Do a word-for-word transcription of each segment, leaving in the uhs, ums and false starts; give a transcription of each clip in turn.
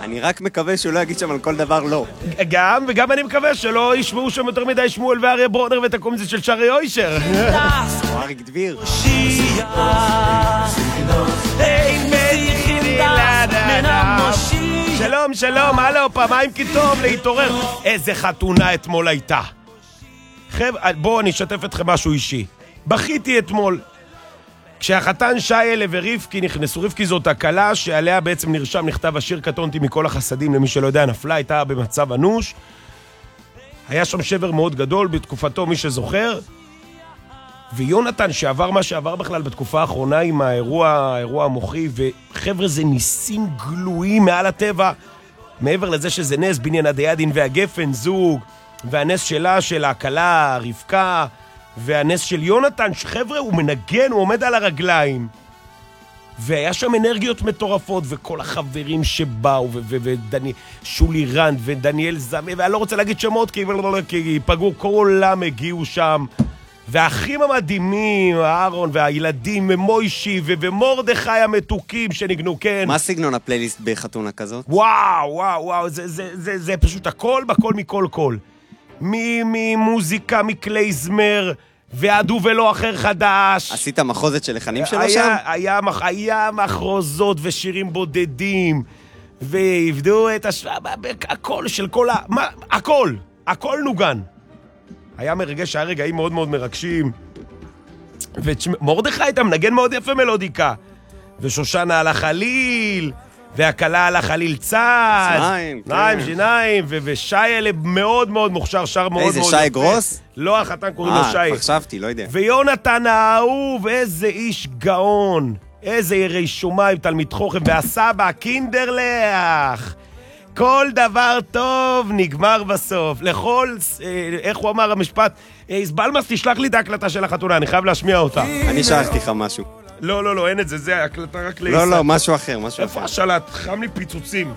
אני רק מקווה שהוא לא יגיד שם על כל דבר לא. גם, וגם אני מקווה שלא ישמעו שם יותר מדי שמואל ואריה ברונר ותקום זה של שרי אוישר. או אריק דביר. שלום, שלום, הלו, פעמיים כי טוב להתעורר. איזה חתונה אתמול הייתה. חבר'ה, בואו אני אשתף אתכם משהו אישי. בכיתי אתמול. כשהחתן שיילה ורבקי נכנסו, רבקי זאת הקלה שעליה בעצם נרשם, נכתב השיר קטונתי מכל החסדים, למי שלא יודע, נפלה, הייתה במצב אנוש. היה שם שבר מאוד גדול בתקופתו, מי שזוכר. ויונתן שעבר מה שעבר בכלל בתקופה האחרונה עם האירוע, האירוע המוחי, וחבר'ה זה ניסים גלויים מעל הטבע, מעבר לזה שזה נס, בניין הדיאדין והגפן, זוג, והנס שלה, של ההקלה, רבקה, והנס של יונתן, שחבר'ה הוא מנגן, הוא עומד על הרגליים. והיה שם אנרגיות מטורפות, וכל החברים שבאו, ודני, שולי רנד, ודניאל זמי, ואני לא רוצה להגיד שמות, כי פגעו, כולם הגיעו שם. והאחים המדהימים, אהרון והילדים, מוישי ומורדכי המתוקים שניגנו, כן. מה סגנון הפלייליסט בחתונה כזאת? וואו, וואו, וואו, זה, זה, זה, זה פשוט הכל בכל מכל כל. ממוזיקה, מקלייזמר, ועדו ולא אחר חדש. עשית מחוזת של לחנים שלו שם? היה, היה מחרוזות ושירים בודדים, והבדו את הש... הכל של כל ה... מה? הכל, הכל נוגן. היה מרגש, היה רגעים מאוד מאוד מרגשים. ומורדכי הייתה מנגן מאוד יפה מלודיקה. ושושנה על החליל, והקלה על החליל צד. שניים, כן. שניים, שיניים, ושיילה מאוד מאוד מוכשר, שר מאוד מאוד יפה. איזה שי גרוס? לא, החתן קוראים לו שי. אה, חשבתי, לא יודע. ויונתן האהוב, איזה איש גאון. איזה ירי שומיים, תלמיד חוכם, והסבא, קינדרלך. כל דבר טוב נגמר בסוף. לכל, איך הוא אמר המשפט, בלמס תשלח לי את ההקלטה של החתונה, אני חייב להשמיע אותה. אני שלחתי לך משהו. לא, לא, לא, אין את זה, זה ההקלטה רק לאיסה. לא, לא, משהו אחר, משהו אחר. איפה השלט? חם לי פיצוצים.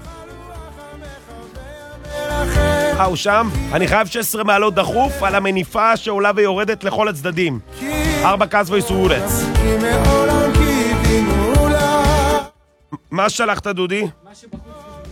אה, הוא שם? אני חייב שש עשרה מעלות דחוף על המניפה שעולה ויורדת לכל הצדדים. ארבע כס ויסורץ. מה שלחת, דודי? מה שבחוץ.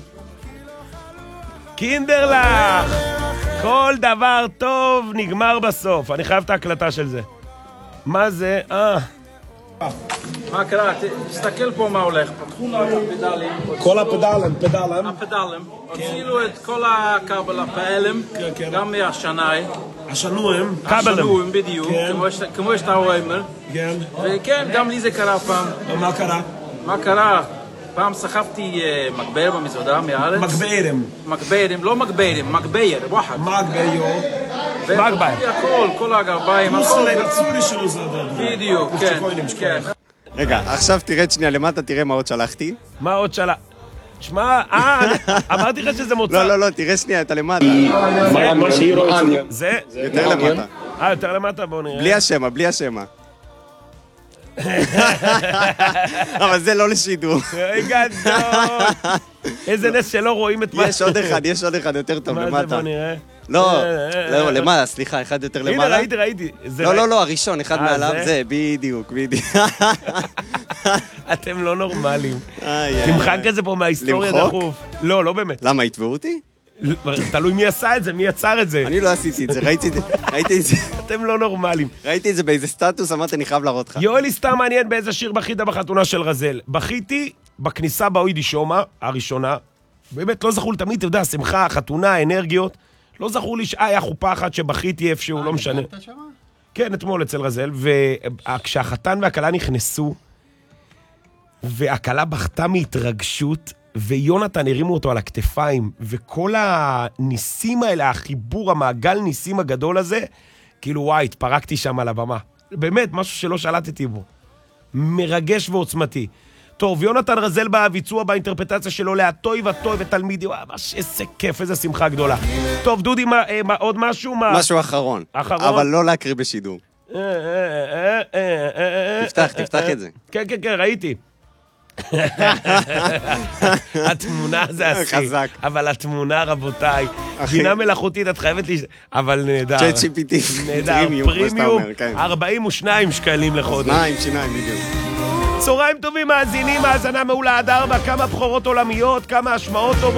קינדרלך! כל דבר טוב נגמר בסוף. אני חייב את ההקלטה של זה. מה זה? אה. מה קרה? תסתכל פה מה הולך. פתחו לו את הפדלים. כל הפדלים, פדלים. הפדלים. הוצילו את כל הכבל הפעלם, גם מהשנאי. השנועים. השנועים, בדיוק. כמו שאתה רואה. כן. וכן, גם לי זה קרה פעם. מה קרה? מה קרה? פעם סחבתי מגבר במזוודה מהארץ. מגברים. מגברים, לא מגברים, מגבר, וואחד. מגביו. מגבר. הכל, כל הגרביים. הצורי שלו זה בדיוק, כן. רגע, עכשיו תרד שנייה למטה, תראה מה עוד שלחתי. מה עוד שלח? שמע, אה, אמרתי לך שזה מוצא. לא, לא, לא, תראה שנייה, אתה למטה. זה? יותר למטה. אה, יותר למטה, בואו נראה. בלי השמה, בלי השמה. אבל זה לא לשידור. רגע, גדול. איזה נס שלא רואים את מה. יש עוד אחד, יש עוד אחד יותר טוב, למטה. מה זה, בוא נראה. לא, לא, למעלה, סליחה, אחד יותר למעלה. הנה, ראיתי, ראיתי. לא, לא, לא, הראשון, אחד מעליו, זה, בדיוק, בדיוק. אתם לא נורמליים. תמחק את זה פה מההיסטוריה דחוף. לא, לא באמת. למה, יתבעו אותי? תלוי מי עשה את זה, מי יצר את זה. אני לא עשיתי את זה, ראיתי את זה. אתם לא נורמליים. ראיתי את זה באיזה סטטוס, אמרתי, אני חייב להראות לך. יואלי סתם מעניין באיזה שיר בכית בחתונה של רזל. בכיתי בכניסה באוידי שומע, הראשונה. באמת לא זכור לי תמיד, אתה יודע, שמחה, חתונה, אנרגיות. לא זכור לי שהיה חופה אחת שבכיתי איפשהו, לא משנה. כן, אתמול אצל רזל. וכשהחתן והקלה נכנסו, והקלה בכתה מהתרגשות, ויונתן הרימו אותו על הכתפיים, וכל הניסים האלה, החיבור, המעגל ניסים הגדול הזה, כאילו וואי, התפרקתי שם על הבמה. באמת, משהו שלא שלטתי בו. מרגש ועוצמתי. טוב, יונתן רזל בביצוע, באינטרפטציה שלו, להטוי וטוי ותלמידי, וואי, איזה כיף, איזה שמחה גדולה. טוב, דודי, מה, מה, עוד משהו? מה? משהו אחרון. אחרון? אבל לא להקריא בשידור. תפתח, תפתח את זה. כן, כן, כן, ראיתי. התמונה זה עשי. חזק. אבל התמונה, רבותיי, בינה מלאכותית, את חייבת לי... אבל נהדר. צ'אט ג'י פי טי. נהדר, פרימיום, ארבעים ושניים שקלים לחודש. שניים, שיניים, בדיוק. צהריים טובים, מאזינים, מאזנה מעולה עד ארבע, כמה בחורות עולמיות, כמה השמעות טובות.